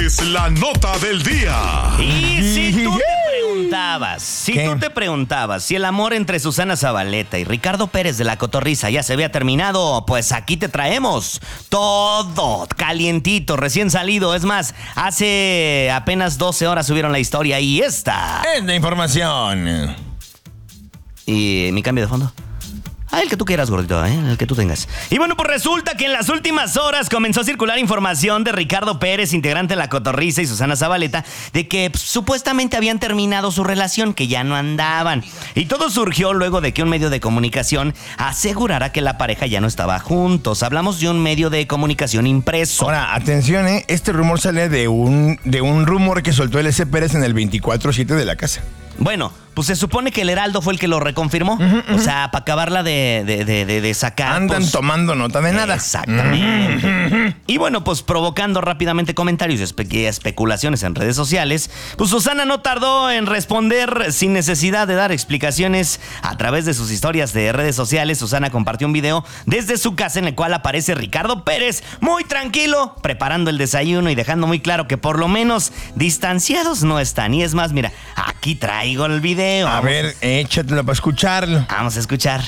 es la nota del día. Y si tú te preguntabas si el amor entre Susana Zabaleta y Ricardo Pérez de La Cotorrisa ya se había terminado, pues aquí te traemos todo calientito, recién salido. Es más, hace apenas 12 horas subieron la historia y esta es la información. ¿Y mi cambio de fondo? El que tú quieras, gordito, el que tú tengas. Y bueno, pues resulta que en las últimas horas comenzó a circular información de Ricardo Pérez, integrante de La Cotorrisa, y Susana Zabaleta, de que supuestamente habían terminado su relación, que ya no andaban. Y todo surgió luego de que un medio de comunicación asegurara que la pareja ya no estaba juntos. Hablamos de un medio de comunicación impreso. Ahora, atención, este rumor sale de un rumor que soltó el S. Pérez en el 24/7 de La Casa. Bueno, pues se supone que el Heraldo fue el que lo reconfirmó. O sea, para acabarla de sacar. Andan tomando nota de nada. Exactamente. Y bueno, pues provocando rápidamente comentarios y especulaciones en redes sociales, pues Susana no tardó en responder sin necesidad de dar explicaciones. A través de sus historias de redes sociales, Susana compartió un video desde su casa en el cual aparece Ricardo Pérez muy tranquilo, preparando el desayuno y dejando muy claro que por lo menos distanciados no están. Y es más, mira, aquí traigo el video. A ver, échatelo para escucharlo. Vamos a escuchar.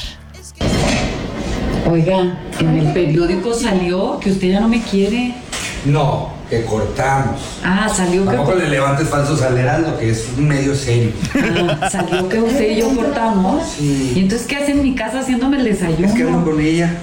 Oiga, en el periódico salió que usted ya no me quiere. No, que cortamos. Salió que... Tampoco le levantes falsos al Heraldo, que es un medio serio. Salió que usted y yo cortamos. Sí. ¿Y entonces qué hace en mi casa haciéndome el desayuno? Es que hablo con ella.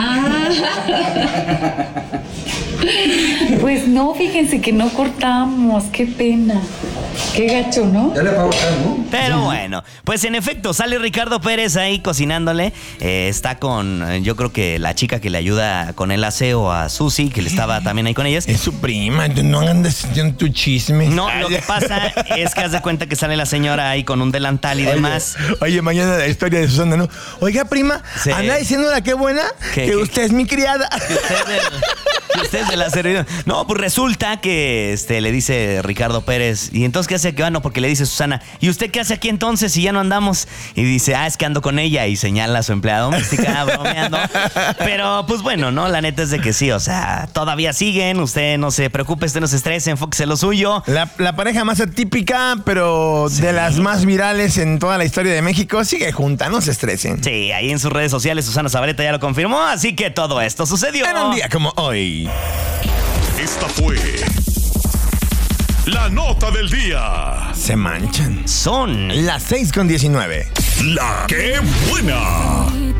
Pues no, fíjense que no cortamos. Qué pena. Qué gacho, ¿no? Ya le pago acá, ¿no? Pero bueno, pues en efecto, sale Ricardo Pérez ahí cocinándole. Está con, yo creo que la chica que le ayuda con el aseo a Susi, que le estaba también ahí con ellas. Es su prima, no andes en tu chisme. No, lo que pasa es que haz de cuenta que sale la señora ahí con un delantal y demás. Oye, mañana la historia de Susana, ¿no? Oiga, prima, sí. Anda diciéndola qué buena, que usted es mi criada. Que usted es de la servidumbre. No, pues resulta que le dice Ricardo Pérez, ¿y entonces qué hace aquí? No, porque le dice Susana, ¿y usted qué hace aquí entonces si ya no andamos? Y dice, es que ando con ella, y señala a su empleada doméstica bromeando. Pero pues bueno, ¿no? La neta es de que sí, o sea, todavía siguen, usted no se preocupe, usted no se estrese, enfóquese en lo suyo. La pareja más atípica, pero sí, de las más virales en toda la historia de México, sigue junta, no se estresen. Sí, ahí en sus redes sociales Susana Zabaleta ya lo confirmó, así que todo esto sucedió en un día como hoy. Esta fue la nota del día. Se manchan. Son las 6:19. La ¡Qué buena!